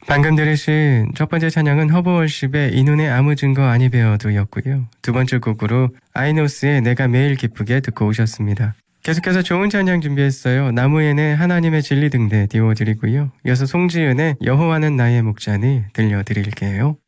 방금 들으신 첫 번째 찬양은 허브월십의 이 눈에 아무 증거 아니 배어도 였고요. 두 번째 곡으로 아이노스의 내가 매일 기쁘게 듣고 오셨습니다. 계속해서 좋은 찬양 준비했어요. 나무엔의 하나님의 진리 등대 띄워드리고요. 이어서 송지은의 여호와는 나의 목자니 들려드릴게요.